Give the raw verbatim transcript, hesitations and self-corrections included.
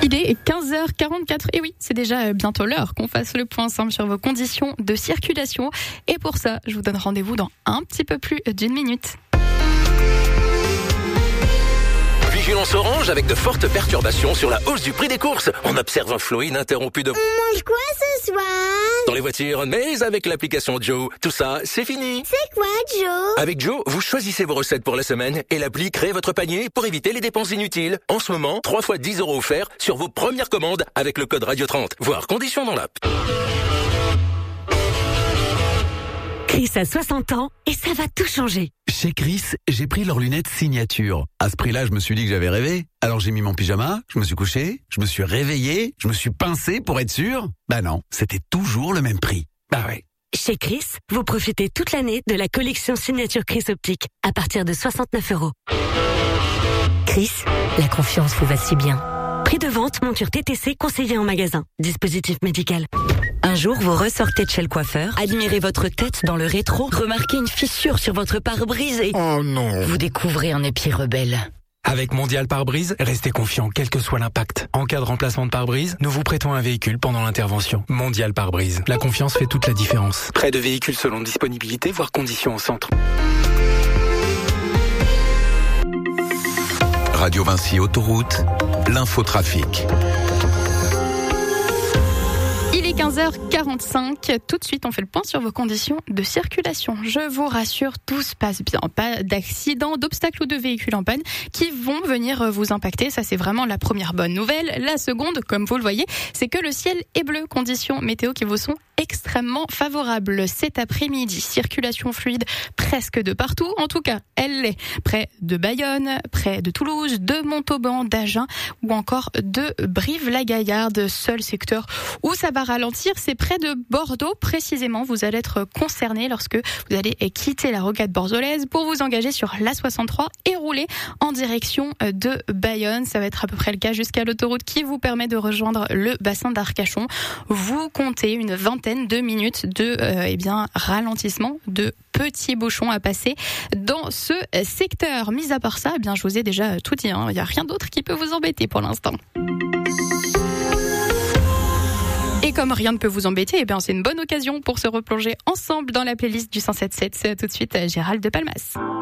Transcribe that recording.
Il est quinze heures quarante-quatre. Et oui, c'est déjà bientôt l'heure qu'on fasse le point ensemble sur vos conditions de circulation. Et pour ça, je vous donne rendez-vous dans un petit peu plus d'une minute. Vigilance orange avec de fortes perturbations sur la hausse du prix des courses. On observe un flot ininterrompu de... On mange quoi ce soir? Dans les voitures, mais avec l'application Joe, tout ça, c'est fini. C'est quoi, Joe? Avec Joe, vous choisissez vos recettes pour la semaine et l'appli crée votre panier pour éviter les dépenses inutiles. En ce moment, trois fois dix euros offerts sur vos premières commandes avec le code Radio trente. Voir conditions dans l'app. Chris a soixante ans et ça va tout changer. Chez Chris, j'ai pris leurs lunettes signature. À ce prix-là, je me suis dit que j'avais rêvé. Alors j'ai mis mon pyjama, je me suis couché, je me suis réveillé, je me suis pincé pour être sûr. Bah non, c'était toujours le même prix. Bah ouais. Chez Chris, vous profitez toute l'année de la collection signature Chris Optique à partir de soixante-neuf euros. Chris, la confiance vous va si bien. Prix de vente, monture T T C conseillé en magasin. Dispositif médical. Un jour, vous ressortez de chez le coiffeur, admirez votre tête dans le rétro, remarquez une fissure sur votre pare-brise et... Oh non! Vous découvrez un épieu rebelle. Avec Mondial Pare-Brise, restez confiant quel que soit l'impact. En cas de remplacement de pare-brise, nous vous prêtons un véhicule pendant l'intervention. Mondial Pare-Brise. La confiance fait toute la différence. Prêt de véhicules selon disponibilité, voire conditions au centre. Radio Vinci Autoroute, l'infotrafic. Il est quinze heures quarante-cinq. Tout de suite, on fait le point sur vos conditions de circulation. Je vous rassure, tout se passe bien. Pas d'accidents, d'obstacles ou de véhicules en panne qui vont venir vous impacter. Ça, c'est vraiment la première bonne nouvelle. La seconde, comme vous le voyez, c'est que le ciel est bleu. Conditions météo qui vous sont extrêmement favorables cet après-midi. Circulation fluide presque de partout. En tout cas, elle l'est près de Bayonne, près de Toulouse, de Montauban, d'Agen ou encore de Brive-la-Gaillarde. Seul secteur où ça va ralentir, c'est près de Bordeaux. Précisément, vous allez être concerné lorsque vous allez quitter la rocade bordelaise pour vous engager sur l'A soixante-trois et rouler en direction de Bayonne. Ça va être à peu près le cas jusqu'à l'autoroute qui vous permet de rejoindre le bassin d'Arcachon. Vous comptez une vingtaine de minutes de euh, eh bien, ralentissement, de petits bouchons à passer dans ce secteur. Mis à part ça, eh bien, je vous ai déjà tout dit. Hein. Il n'y a rien d'autre qui peut vous embêter pour l'instant. Et comme rien ne peut vous embêter, eh bien, c'est une bonne occasion pour se replonger ensemble dans la playlist du cent sept sept. Tout de suite, Gérald de Palmas.